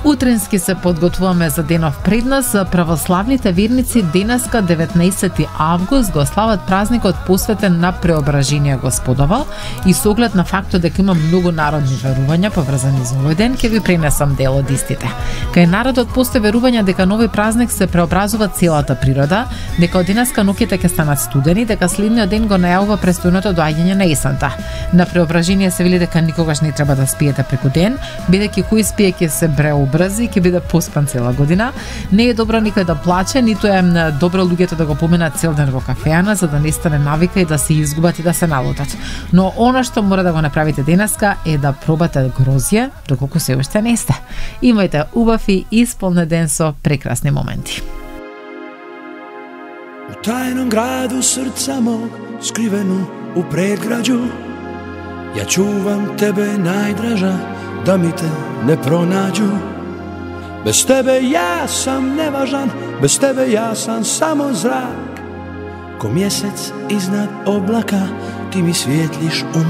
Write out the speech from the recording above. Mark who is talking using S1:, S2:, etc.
S1: Утрински се подготвуваме за денов преднос. Православните верници денеска 19 август го слават празникот посветен на Преображение Господово и со оглед на фактот дека има многу народни верувања поврзани за овој ден, ќе ви пренесам дел од истите. Кај народот постои верување дека на овој празник се преобразува целата природа, дека од денеска ноќите ќе станат студени, дека следниот ден го најавува престојното доаѓање на есента. На Преображение се вели дека никогаш не треба да спиете преку ден, бидејќи кој спие ќе се преобрази и ќе биде поспан цела година. Не е добро никој да плаче, ниту е добро луѓето да го поминат цел ден во кафеана за да не стане навика и да се изгубат и да се налутат. Но она што мора да го направите денеска е да пробате грозје доколку се уште не сте. Имајте убав и исполнет ден со прекрасни моменти.
S2: У тајном граду срца мог, скривено у предграđу, ја чувам тебе најдража, да ми те не пронаđу. Без тебе јас сам неважан, без тебе јас сам само зрак. Ко месец изнад облака, ти ми светлиш